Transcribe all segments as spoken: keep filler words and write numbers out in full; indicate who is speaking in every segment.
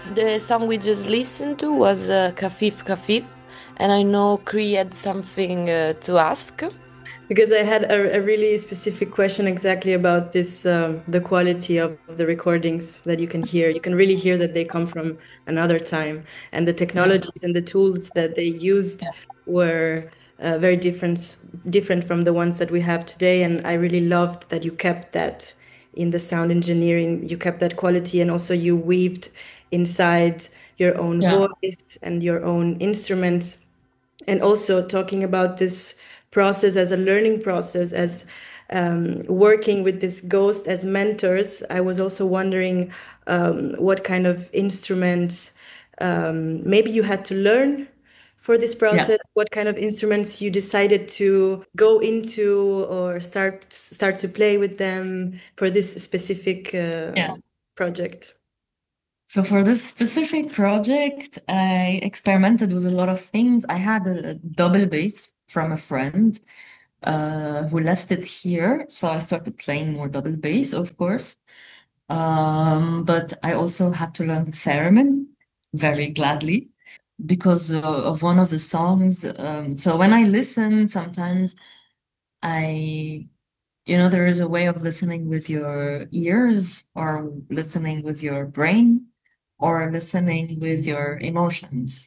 Speaker 1: The song we just listened to was uh, Kafif Kafif, and I know Cree had something uh, to ask.
Speaker 2: Because I had a, a really specific question exactly about this, um, the quality of the recordings that you can hear. You can really hear that they come from another time, and the
Speaker 1: Yeah.
Speaker 2: technologies and the tools that they used were uh, very different, different from the ones that we have today. And I really loved that you kept that in the sound engineering. You kept that quality, and also you weaved inside your own
Speaker 1: Yeah.
Speaker 2: voice and your own instruments, and also talking about this process as a learning process, as um, working with this ghost as mentors. I was also wondering um, what kind of instruments um, maybe you had to learn for this
Speaker 1: Yeah.
Speaker 2: process, what kind of instruments you decided to go into or start start to play with them for this specific uh,
Speaker 1: Yeah.
Speaker 2: project.
Speaker 1: So for this specific project, I experimented with a lot of things. I had a double bass from a friend uh, who left it here, so I started playing more double bass, of course. Um, but I also had to learn the theremin very gladly because uh, of one of the songs. Um, so when I listen, sometimes I, you know, there is a way of listening with your ears or listening with your brain or listening with your emotions.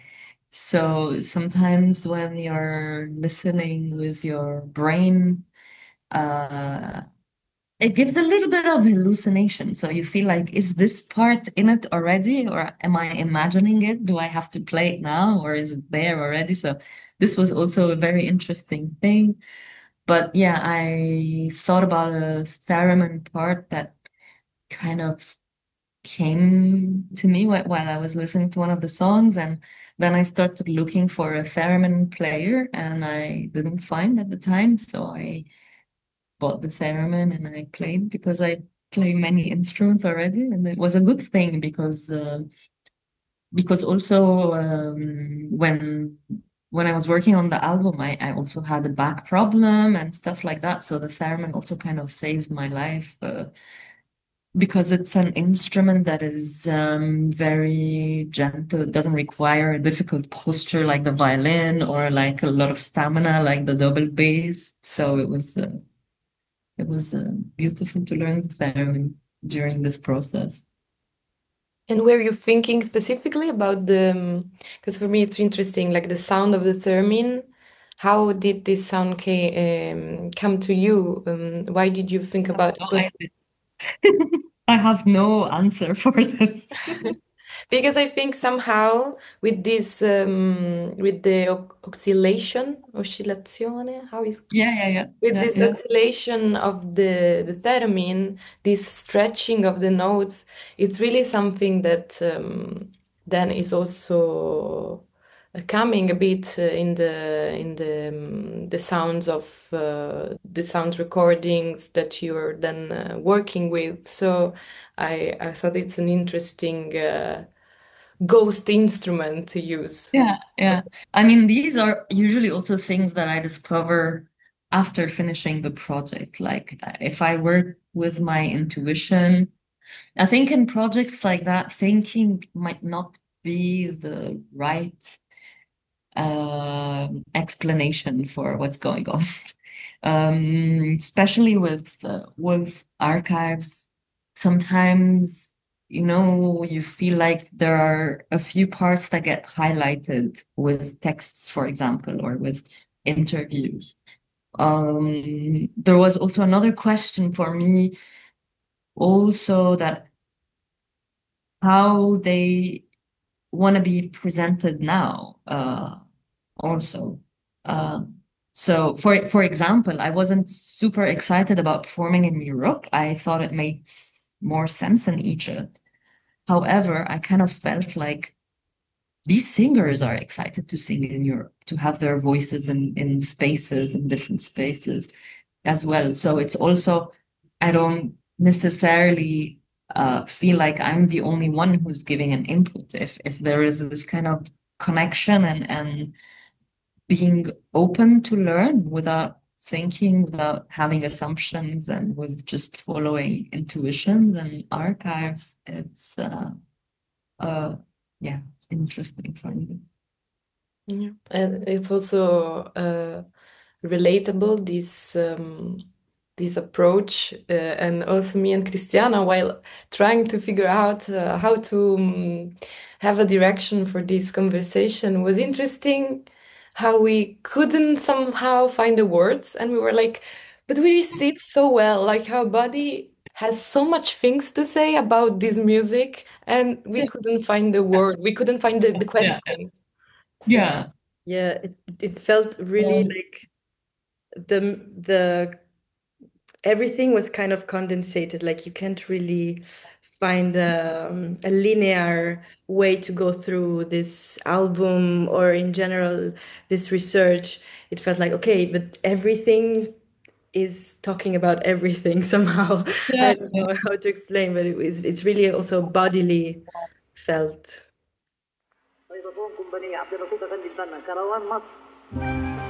Speaker 1: So sometimes when you're listening with your brain, uh, it gives a little bit of hallucination. So you feel like, is this part in it already, or am I imagining it? Do I have to play it now, or is it there already? So this was also a very interesting thing. But yeah, I thought about a theremin part that kind of came to me wh- while I was listening to one of the songs, and then I started looking for a theremin player, and I didn't find at the time, so I bought the theremin and I played because I play many instruments already, and it was a good thing because uh, because also um, when when I was working on the album, I, I also had a back problem and stuff like that. So the theremin also kind of saved my life uh, because it's an instrument that is um, very gentle. It doesn't require a difficult posture like the violin or like a lot of stamina like the double bass. So it was uh, it was uh, beautiful to learn the theremin during this process.
Speaker 3: And were you thinking specifically about the, because for me it's interesting, like the sound of the theremin. How did this sound ca um, come to you? Um, why did you think about it?
Speaker 1: No,
Speaker 3: 'Cause
Speaker 1: I I have no answer for this.
Speaker 3: because I think somehow with this, um, with the o- oscillation, oscillazione, how is
Speaker 1: Yeah, yeah, yeah,
Speaker 3: with
Speaker 1: yeah,
Speaker 3: this
Speaker 1: yeah.
Speaker 3: oscillation of the the theremin, this stretching of the notes, it's really something that um, then is also uh, coming a bit uh, in the in the um, the sounds of uh, the sound recordings that you're then uh, working with. So I I thought it's an interesting uh, ghost instrument to use.
Speaker 1: Yeah, yeah. I mean, these are usually also things that I discover after finishing the project. Like, uh, if I work with my intuition, I think in projects like that, thinking might not be the right um explanation for what's going on. Um, especially with uh, with archives, sometimes you know you feel like there are a few parts that get highlighted with texts, for example, or with interviews. Um, there was also another question for me, also that how they want to be presented now. Uh, also. Um, so for for example, I wasn't super excited about performing in Europe. I thought it made s- more sense in Egypt. However, I kind of felt like these singers are excited to sing in Europe, to have their voices in, in spaces, in different spaces as well. So it's also, I don't necessarily uh, feel like I'm the only one who's giving an input. If if there is this kind of connection and and being open to learn without thinking, without having assumptions, and with just following intuitions and archives. It's uh, uh, yeah, it's interesting for me.
Speaker 3: Yeah. And it's also uh, relatable, this um, this approach, uh, and also me and Christiana, while trying to figure out uh, how to um, have a direction for this conversation, was interesting how we couldn't somehow find the words, and we were like, but we received so well, like our body has so much things to say about this music, and we couldn't find the word, we couldn't find the, the
Speaker 1: Yeah,
Speaker 3: questions. So,
Speaker 1: yeah,
Speaker 2: Yeah, it it felt really
Speaker 1: um,
Speaker 2: like the the everything was kind of condensated. Like you can't really find um, a linear way to go through this album or in general this research. It felt like okay, but everything is talking about everything somehow.
Speaker 1: yeah,
Speaker 2: I don't know how to explain, but it was it's really also bodily felt.
Speaker 4: فودافون كومبانية عبد اللطيف افندي البنا كروان مصر